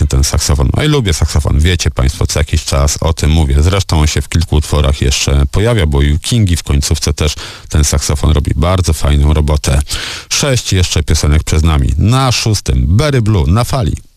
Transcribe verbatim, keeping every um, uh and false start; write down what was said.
ten saksofon. No i lubię saksofon, wiecie państwo, co jakiś czas o tym mówię. Zresztą on się w kilku utworach jeszcze pojawia, bo i u Kingi w końcówce też ten saksofon robi bardzo fajną robotę. Sześć jeszcze piosenek przed nami. Na szóstym Berry Blue, Na fali.